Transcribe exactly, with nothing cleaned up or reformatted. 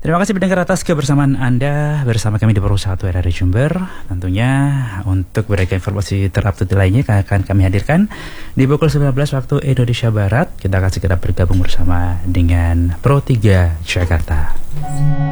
Terima kasih pendengar atas kebersamaan Anda bersama kami di Pro satu R R I Jember. Tentunya untuk berbagai informasi terupdate lainnya akan kami hadirkan di pukul sembilan belas waktu Indonesia Barat. Kita akan segera bergabung bersama dengan Pro tiga Jakarta.